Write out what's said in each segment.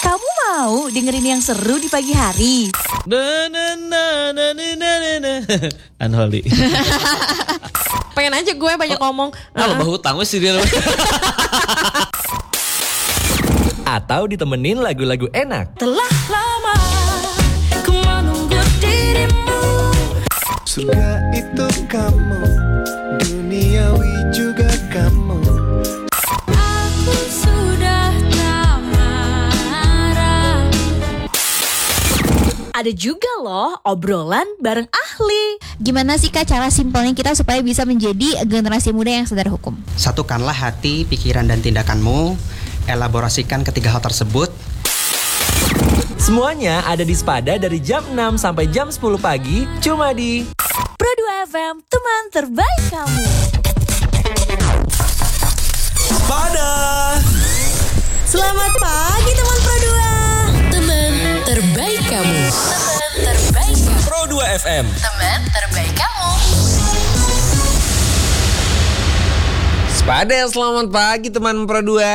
Kamu mau dengerin yang seru di pagi hari? Unholy. Pengen aja gue banyak ngomong. Lo bahu hutang sih dia. Atau ditemenin lagu-lagu enak. Telah lama ku menunggu dirimu. Surga itu kamu, duniawi juga kamu. Aku sudah tak marah. Ada juga loh obrolan bareng ahli. Gimana sih Kak cara simpelnya kita supaya bisa menjadi generasi muda yang sadar hukum? Satukanlah hati, pikiran, dan tindakanmu. Elaborasikan ketiga hal tersebut. Semuanya ada di Spada dari jam 6 sampai jam 10 pagi. Cuma di Pro 2 FM, teman terbaik kamu. Spada. Selamat pagi teman Pro 2. Teman terbaik kamu. Teman terbaik kamu. Pro 2 FM. Teman terbaik kamu. Spada, selamat pagi teman Pro 2.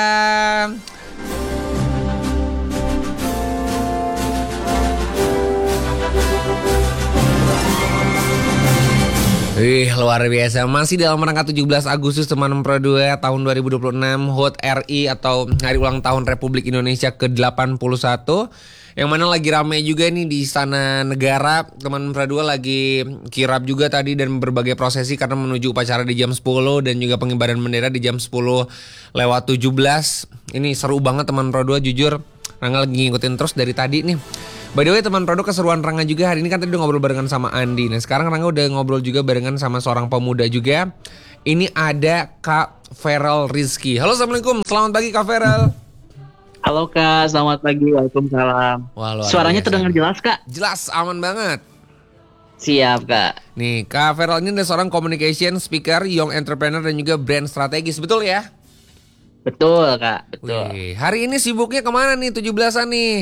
Luar biasa. Masih dalam rangka 17 Agustus teman Pro 2 tahun 2026, HUT RI atau Hari Ulang Tahun Republik Indonesia ke-81. Yang mana lagi ramai juga nih di Istana Negara. Teman Pro 2 lagi kirap juga tadi dan berbagai prosesi karena menuju upacara di jam 10 dan juga pengibaran bendera di jam 10:17. Ini seru banget teman Pro 2, jujur. Rangga lagi ngikutin terus dari tadi nih. By the way teman Pro 2, keseruan Rangga juga hari ini kan tadi udah ngobrol barengan sama Andi. Nah sekarang Rangga udah ngobrol juga barengan sama seorang pemuda juga. Ini ada Kak Feral Rizky. Halo, assalamualaikum. Selamat pagi Kak Feral. Halo Kak, selamat pagi. Waalaikumsalam. Wah, Suaranya terdengar jelas Kak? Jelas, aman banget. Siap Kak. Nih, Kak Feral ini adalah seorang communication speaker, young entrepreneur dan juga brand strategis, betul ya? Betul Kak, betul. Wih, hari ini sibuknya kemana nih 17-an nih?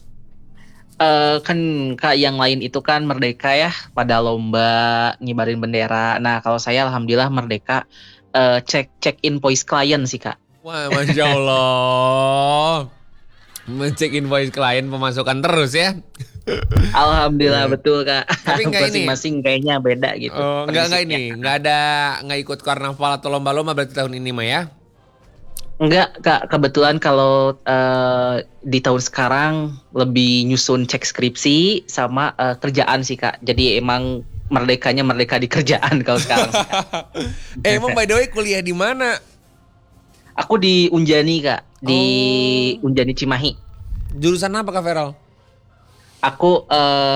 Kan Kak yang lain itu kan merdeka ya, pada lomba ngibarin bendera. Nah kalau saya alhamdulillah merdeka check invoice klien sih Kak. Wah, Masya Allah. Ngecek invoice klien pemasukan terus ya. Alhamdulillah betul Kak. Tapi enggak ini. Masing-masing kayaknya beda gitu. Oh, enggak ini. Enggak ikut karnaval atau lomba-lomba berarti tahun ini mah ya? Enggak Kak, kebetulan kalau di tahun sekarang lebih nyusun cek skripsi sama kerjaan sih Kak. Jadi emang merdekanya merdeka di kerjaan kalau sekarang sih, Kak. Emang by the way kuliah di mana? Aku di Unjani Kak, di Unjani Cimahi. Jurusan apa Kak Feral? Aku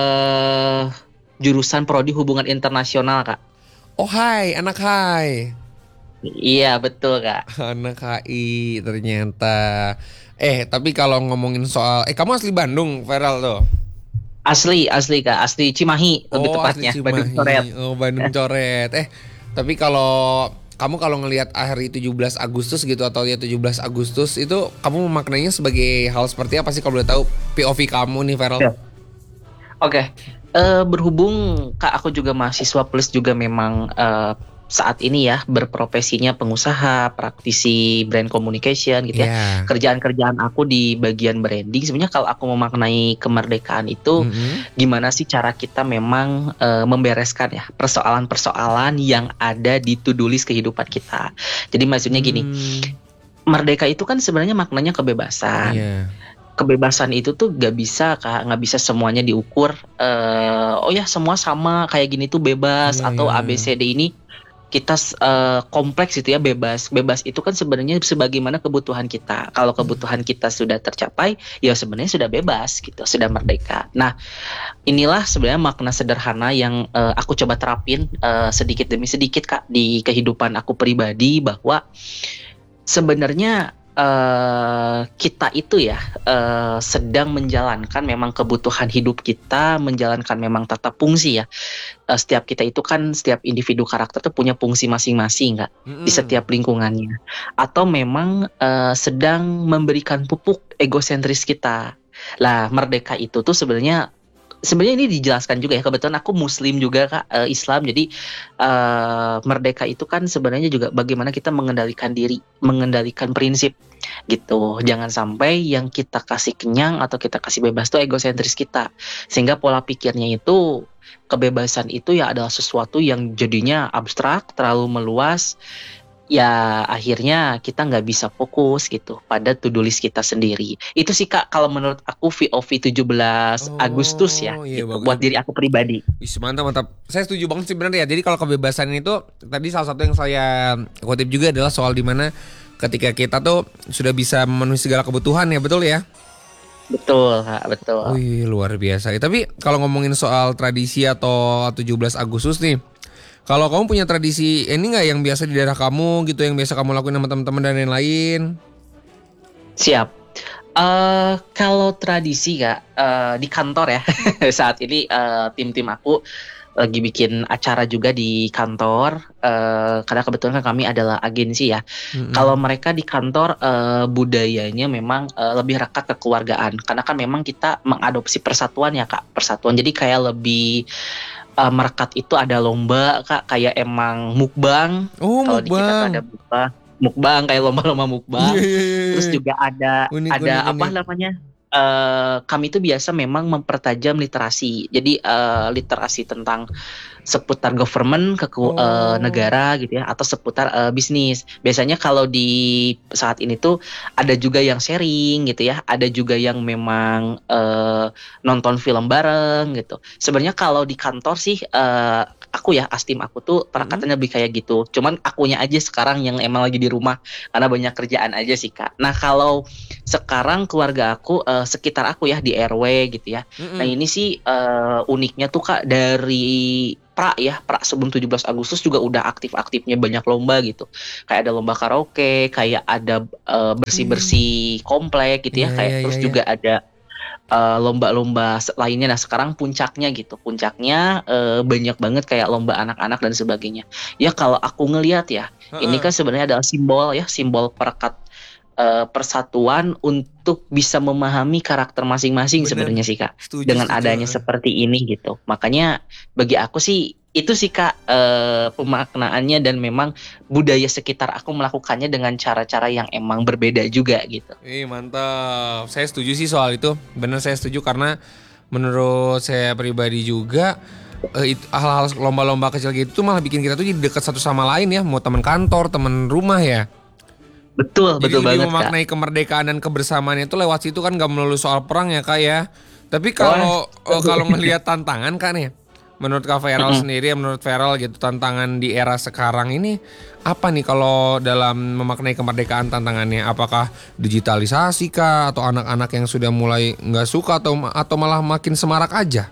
jurusan Prodi Hubungan Internasional Kak. Oh hai, anak hai. Iya betul Kak. Anak HI ternyata. Tapi kalau ngomongin soal kamu asli Bandung, Feral tuh? Asli Kak, asli Cimahi lebih tepatnya, Bandung Coret. Oh, Bandung Coret. Tapi kalau kamu ngelihat hari 17 Agustus gitu atau ya 17 Agustus itu kamu memaknainya sebagai hal seperti apa sih kalau boleh tahu POV kamu nih Feral? Ya. Oke. Berhubung Kak aku juga mahasiswa plus juga memang saat ini ya berprofesinya pengusaha, praktisi brand communication gitu ya. Kerjaan-kerjaan aku di bagian branding. Sebenarnya kalau aku memaknai kemerdekaan itu gimana sih cara kita memang membereskan ya persoalan-persoalan yang ada di to-do list kehidupan kita. Jadi maksudnya gini, merdeka itu kan sebenarnya maknanya kebebasan. Kebebasan itu tuh gak bisa semuanya diukur. Oh ya semua sama kayak gini tuh bebas atau ABCD ini kita kompleks itu ya. Bebas itu kan sebenarnya sebagaimana kebutuhan kita. Kalau kebutuhan kita sudah tercapai ya sebenarnya sudah bebas gitu, sudah merdeka. Nah inilah sebenarnya makna sederhana yang aku coba terapin sedikit demi sedikit Kak di kehidupan aku pribadi, bahwa sebenarnya kita itu ya sedang menjalankan memang kebutuhan hidup kita, menjalankan memang tata fungsi ya. Setiap kita itu kan, setiap individu karakter itu punya fungsi masing-masing Kak, di setiap lingkungannya. Atau memang sedang memberikan pupuk egosentris kita. Lah merdeka itu tuh sebenarnya ini dijelaskan juga ya, kebetulan aku muslim juga Kak, Islam. Jadi merdeka itu kan sebenarnya juga bagaimana kita mengendalikan diri, mengendalikan prinsip gitu. Jangan sampai yang kita kasih kenyang atau kita kasih bebas tuh egosentris kita, sehingga pola pikirnya itu kebebasan itu ya adalah sesuatu yang jadinya abstrak, terlalu meluas. Ya akhirnya kita nggak bisa fokus gitu pada to-do list kita sendiri. Itu sih Kak kalau menurut aku VOV 17 Agustus ya, iya, gitu, bagus. buat diri aku pribadi. Wih, mantap. Saya setuju banget sih benar ya. Jadi kalau kebebasan itu tadi salah satu yang saya kutip juga adalah soal dimana ketika kita tuh sudah bisa memenuhi segala kebutuhan ya, betul ya? Betul Kak, betul. Wih, luar biasa. Tapi kalau ngomongin soal tradisi atau 17 Agustus nih, kalau kamu punya tradisi ini nggak yang biasa di daerah kamu gitu, yang biasa kamu lakuin sama teman-teman dan lain-lain? Siap. Kalau tradisi Kak, di kantor ya saat ini tim-tim aku lagi bikin acara juga di kantor, karena kebetulan kan kami adalah agensi ya. Kalau mereka di kantor budayanya memang lebih rekat kekeluargaan, karena kan memang kita mengadopsi persatuan ya Kak, persatuan. Jadi kayak lebih merekat itu ada lomba Kak, kayak emang mukbang. Oh, Kalau di kita tuh ada mukbang kayak lomba-lomba mukbang. Iya. Terus juga ada Unik. apa namanya? Kami itu biasa memang mempertajam literasi. Jadi literasi tentang seputar government negara gitu ya, atau seputar bisnis. Biasanya kalau di saat ini tuh ada juga yang sharing gitu ya, ada juga yang memang nonton film bareng gitu. Sebenarnya kalau di kantor sih aku ya, astim aku tuh perangkatannya lebih kayak gitu. Cuman akunya aja sekarang yang emang lagi di rumah karena banyak kerjaan aja sih Kak. Nah kalau sekarang keluarga aku sekitar aku ya di RW gitu ya. Nah ini sih uniknya tuh Kak, dari pra sebelum 17 Agustus juga udah aktif-aktifnya banyak lomba gitu. Kayak ada lomba karaoke, kayak ada bersih-bersih komplek gitu ya. Terus juga ada lomba-lomba lainnya. Nah sekarang puncaknya banyak banget kayak lomba anak-anak dan sebagainya. Ya kalau aku ngelihat ya, ini kan sebenarnya adalah simbol perekat persatuan untuk bisa memahami karakter masing-masing sebenarnya sih Kak. Dengan adanya seperti ini gitu. Makanya bagi aku sih itu sih Kak pemaknaannya, dan memang budaya sekitar aku melakukannya dengan cara-cara yang emang berbeda juga gitu. Mantap. Saya setuju sih soal itu. Benar, saya setuju karena menurut saya pribadi juga hal-hal lomba-lomba kecil gitu malah bikin kita tuh jadi dekat satu sama lain ya, mau teman kantor, teman rumah ya. Betul jadi banget Kak. Memaknai kemerdekaan dan kebersamaan itu lewat situ kan gak melulu soal perang ya Kak ya. Tapi kalau ngelihat tantangan Kak nih, menurut Kak Feral sendiri, menurut Feral gitu, tantangan di era sekarang ini apa nih kalau dalam memaknai kemerdekaan tantangannya? Apakah digitalisasi Kak, atau anak-anak yang sudah mulai nggak suka atau malah makin semarak aja?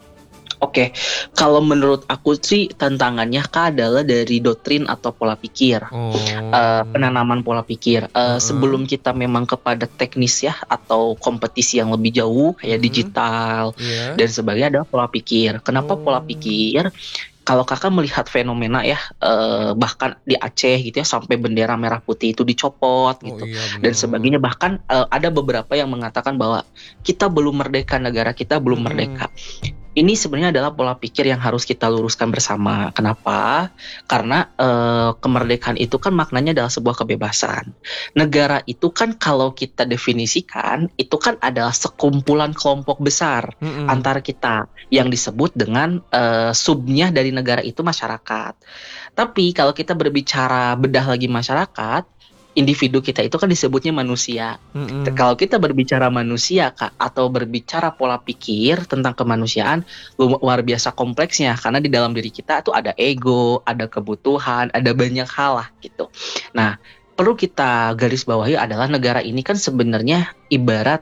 Oke, kalau menurut aku sih tantangannya Kak adalah dari doktrin atau pola pikir, penanaman pola pikir. Sebelum kita memang kepada teknis ya, atau kompetisi yang lebih jauh kayak digital dan sebagainya, adalah pola pikir. Kenapa pola pikir? Kalau Kakak melihat fenomena ya, bahkan di Aceh gitu ya, sampai bendera merah putih itu dicopot gitu, dan sebagainya. Bahkan ada beberapa yang mengatakan bahwa kita belum merdeka, negara kita belum merdeka. Ini sebenarnya adalah pola pikir yang harus kita luruskan bersama. Kenapa? Karena kemerdekaan itu kan maknanya adalah sebuah kebebasan. Negara itu kan kalau kita definisikan, itu kan adalah sekumpulan kelompok besar antara kita, yang disebut dengan subnya dari negara itu masyarakat. Tapi kalau kita berbicara bedah lagi masyarakat, individu kita itu kan disebutnya manusia. Kalau kita berbicara manusia Kak, atau berbicara pola pikir tentang kemanusiaan, luar biasa kompleksnya, karena di dalam diri kita tuh ada ego, ada kebutuhan, ada banyak hal lah gitu. Nah, perlu kita garis bawahi adalah negara ini kan sebenarnya ibarat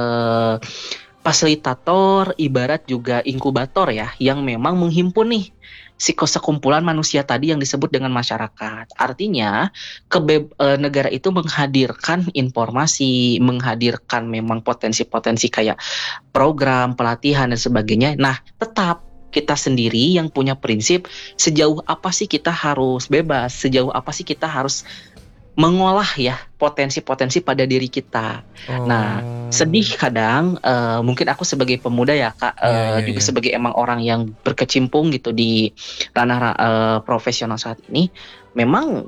fasilitator, ibarat juga inkubator ya, yang memang menghimpun nih sekumpulan manusia tadi yang disebut dengan masyarakat. Artinya negara itu menghadirkan informasi, menghadirkan memang potensi-potensi kayak program, pelatihan dan sebagainya. Nah, tetap kita sendiri yang punya prinsip sejauh apa sih kita harus bebas, sejauh apa sih kita harus mengolah ya potensi-potensi pada diri kita. Nah, sedih kadang mungkin aku sebagai pemuda ya Kak, juga sebagai emang orang yang berkecimpung gitu di ranah profesional saat ini, memang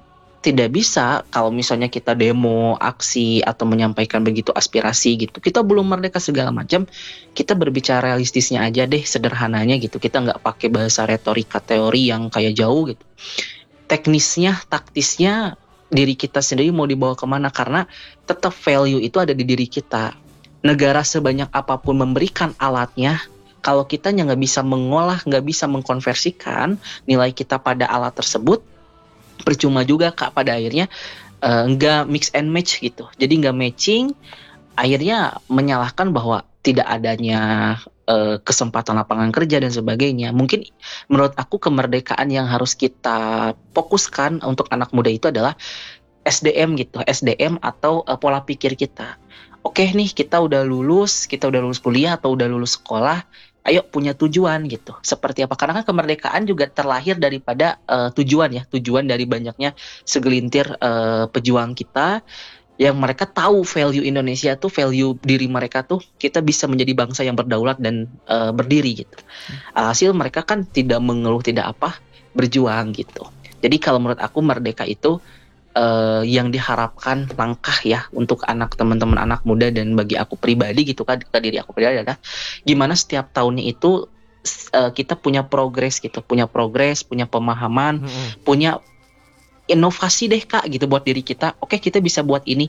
tidak bisa kalau misalnya kita demo, aksi atau menyampaikan begitu aspirasi gitu. Kita belum merdeka segala macam. Kita berbicara realistisnya aja deh, sederhananya gitu. Kita nggak pakai bahasa retorika teori yang kayak jauh gitu. Teknisnya, taktisnya diri kita sendiri mau dibawa kemana, karena tetap value itu ada di diri kita. Negara sebanyak apapun memberikan alatnya, kalau kitanya nggak bisa mengolah, nggak bisa mengkonversikan nilai kita pada alat tersebut, percuma juga Kak, pada akhirnya nggak mix and match gitu. Jadi nggak matching, akhirnya menyalahkan bahwa tidak adanya kesempatan lapangan kerja dan sebagainya. Mungkin menurut aku kemerdekaan yang harus kita fokuskan untuk anak muda itu adalah SDM gitu, SDM atau pola pikir kita. Oke nih, kita udah lulus kuliah atau udah lulus sekolah, ayo punya tujuan gitu. Seperti apa? Karena kan kemerdekaan juga terlahir daripada tujuan dari banyaknya segelintir pejuang kita yang mereka tahu value Indonesia tuh, value diri mereka tuh kita bisa menjadi bangsa yang berdaulat dan berdiri gitu. Hasil mereka kan tidak mengeluh, tidak apa, berjuang gitu. Jadi kalau menurut aku merdeka itu yang diharapkan langkah ya untuk teman-teman anak muda, dan bagi aku pribadi gitu kan, ke diri aku pribadi adalah gimana setiap tahunnya itu kita punya progres gitu, punya pemahaman, punya inovasi deh Kak gitu buat diri kita. Oke, kita bisa buat ini.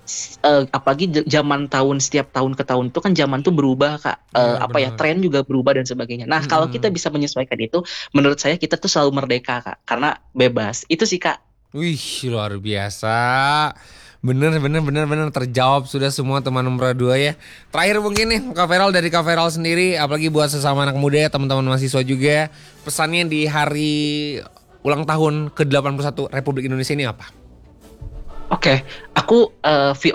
Apalagi setiap tahun ke tahun itu kan zaman tuh berubah Kak. Tren juga berubah dan sebagainya. Nah, kalau kita bisa menyesuaikan itu, menurut saya kita tuh selalu merdeka Kak, karena bebas. Itu sih Kak. Wih, luar biasa. Bener terjawab sudah semua teman nomor 2 ya. Terakhir mungkin nih Kak Feral, dari Kak Feral sendiri, apalagi buat sesama anak muda ya, teman-teman mahasiswa juga, pesannya di hari ulang tahun ke-81 Republik Indonesia ini apa? Oke, aku